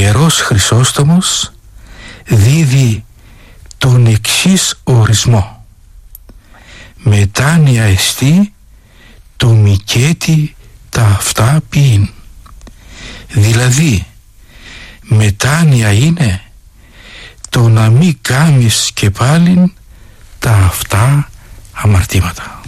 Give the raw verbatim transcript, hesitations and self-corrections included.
Ιερός Χρυσόστομος δίδει τον εξής ορισμό: μετάνοια εστί το μικέτι τα αυτά ποιήν. Δηλαδή μετάνοια είναι το να μη κάμεις και πάλιν τα αυτά αμαρτήματα.